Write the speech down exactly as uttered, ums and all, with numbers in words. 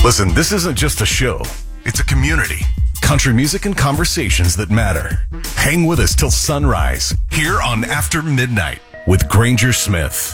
Listen, this isn't just a show. It's a community. Country music and conversations that matter. Hang with us till sunrise here on After Midnight with Granger Smith.